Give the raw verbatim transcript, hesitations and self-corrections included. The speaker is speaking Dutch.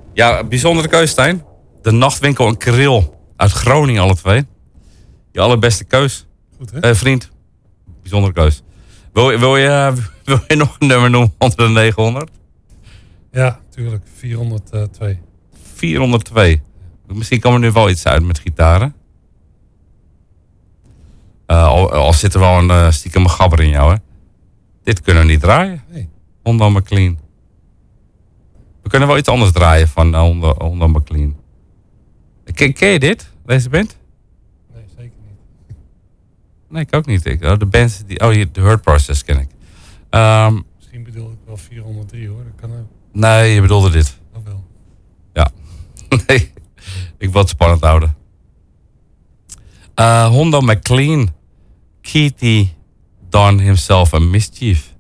Ja, bijzondere keus, Stijn. De Nachtwinkel en Krill uit Groningen, alle twee. Je allerbeste keus. Goed, hè? Eh, vriend, bijzondere keus. Wil, je- wil, je, wil je nog een nummer noemen onder de negenhonderd? Ja, tuurlijk. vierhonderdtwee. vierhonderdtwee. Misschien kan er nu wel iets uit met gitaren. Uh, al, al zit er wel een uh, stiekem gabber in jou, hè? Dit kunnen we niet draaien. Nee. Honda McLean. We kunnen wel iets anders draaien van uh, Honda, Honda McLean. Ken, ken je dit? Deze band? Nee, zeker niet. Nee, ik ook niet. Ik, oh, de band, die, oh, hier, de Hurt Process ken ik. Um, Misschien bedoel ik wel vierhonderddrie, hoor. Dat kan ook. nee, je bedoelde dit. Dat wel. Ja. Nee, ik wil het spannend houden. Uh, Honda McLean. Keith done himself a mischief.